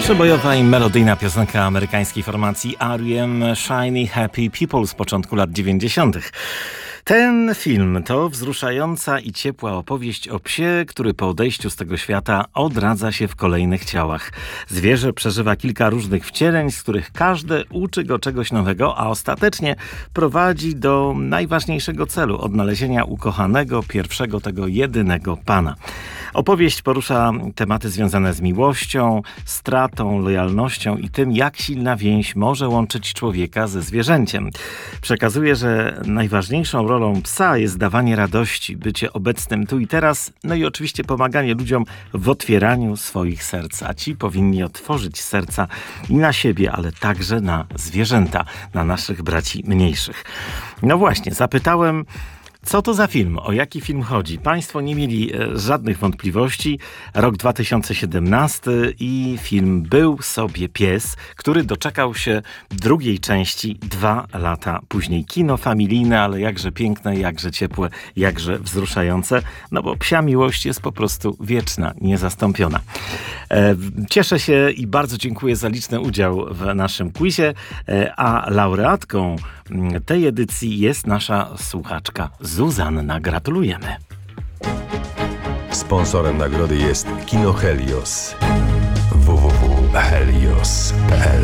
Przebojowa i melodyjna piosenka amerykańskiej formacji R.E.M. Shiny Happy People z początku lat 90. Ten film to wzruszająca i ciepła opowieść o psie, który po odejściu z tego świata odradza się w kolejnych ciałach. Zwierzę przeżywa kilka różnych wcieleń, z których każde uczy go czegoś nowego, a ostatecznie prowadzi do najważniejszego celu – odnalezienia ukochanego, pierwszego, tego jedynego pana. Opowieść porusza tematy związane z miłością, stratą, lojalnością i tym, jak silna więź może łączyć człowieka ze zwierzęciem. Przekazuje, że najważniejszą rolą psa jest dawanie radości, bycie obecnym tu i teraz, no i oczywiście pomaganie ludziom w otwieraniu swoich serc. A ci powinni otworzyć serca i na siebie, ale także na zwierzęta, na naszych braci mniejszych. No właśnie, zapytałem, co to za film? O jaki film chodzi? Państwo nie mieli żadnych wątpliwości. Rok 2017 i film Był sobie pies, który doczekał się drugiej części 2 lata później. Kino familijne, ale jakże piękne, jakże ciepłe, jakże wzruszające. No bo psia miłość jest po prostu wieczna, niezastąpiona. Cieszę się i bardzo dziękuję za liczny udział w naszym quizie, a laureatką tej edycji jest nasza słuchaczka Zuzanna. Gratulujemy. Sponsorem nagrody jest Kino Helios. www.helios.pl